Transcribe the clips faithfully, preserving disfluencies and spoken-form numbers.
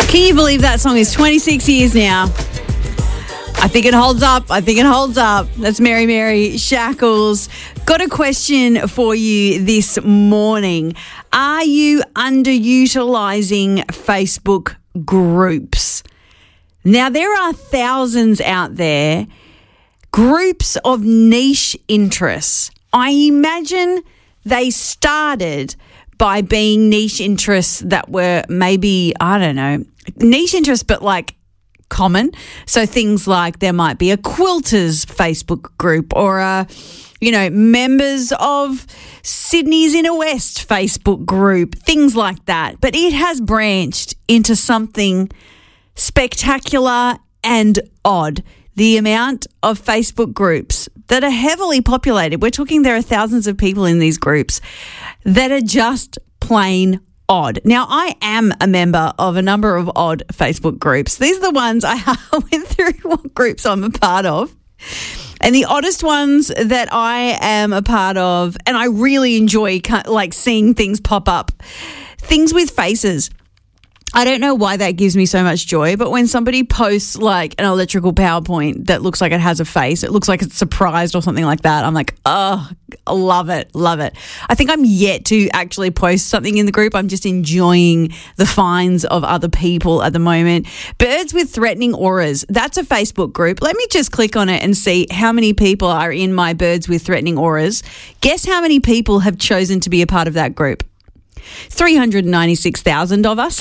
Can you believe that song is twenty-six years now? I think it holds up. I think it holds up. That's Mary Mary Shackles. Got a question for you this morning. Are you underutilizing Facebook groups? Now, there are thousands out there, groups of niche interests. I imagine they started by being niche interests that were maybe, I don't know, niche interests, but like common. So things like there might be a quilters Facebook group or a, you know, members of Sydney's Inner West Facebook group, things like that. But it has branched into something spectacular and odd. The amount of Facebook groups that are heavily populated, we're talking there are thousands of people in these groups that are just plain odd. Now, I am a member of a number of odd Facebook groups. These are the ones I went through what groups I'm a part of. And the oddest ones that I am a part of, and I really enjoy like seeing things pop up, things with faces. I don't know why that gives me so much joy, but when somebody posts like an electrical PowerPoint that looks like it has a face, it looks like it's surprised or something like that, I'm like, oh, I love it, love it. I think I'm yet to actually post something in the group. I'm just enjoying the finds of other people at the moment. Birds with Threatening Auras, that's a Facebook group. Let me just click on it and see how many people are in my Birds with Threatening Auras. Guess how many people have chosen to be a part of that group? three hundred ninety-six thousand of us.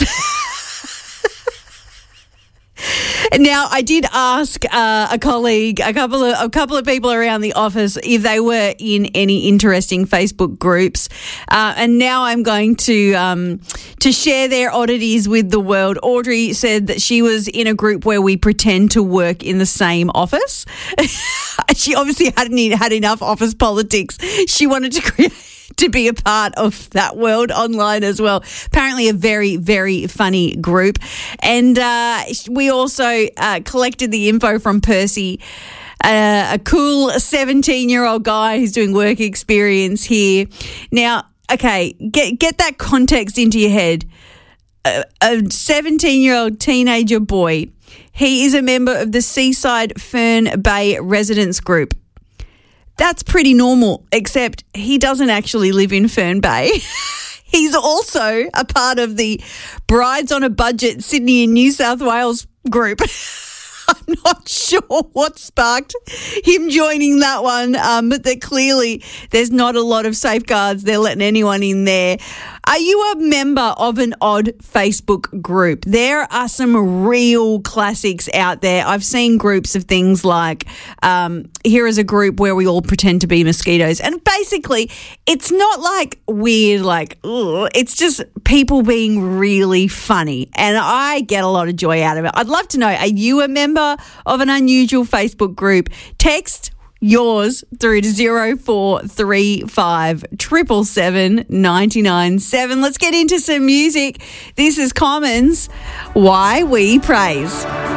Now, I did ask uh, a colleague, a couple of a couple of people around the office, if they were in any interesting Facebook groups, uh, and now I'm going to um, to share their oddities with the world. Audrey said that she was in a group where we pretend to work in the same office. She obviously hadn't had enough office politics. She wanted to create. to be a part of that world online as well. Apparently a very, very funny group. And uh, we also uh, collected the info from Percy, uh, a cool seventeen-year-old guy who's doing work experience here. Now, okay, get, get that context into your head. A, a seventeen-year-old teenager boy, he is a member of the Seaside Fern Bay Residents Group. That's pretty normal, except he doesn't actually live in Fern Bay. He's also a part of the Brides on a Budget Sydney and New South Wales group. I'm not sure what sparked him joining that one, um, but that clearly there's not a lot of safeguards. They're letting anyone in there. Are you a member of an odd Facebook group? There are some real classics out there. I've seen groups of things like, um, here is a group where we all pretend to be mosquitoes. And basically, it's not like weird, like, ugh, it's just people being really funny. And I get a lot of joy out of it. I'd love to know, are you a member of an unusual Facebook group? Text yours through to zero four three five seven seven seven nine nine seven. Let's get into some music. This is Commons, Why We Praise.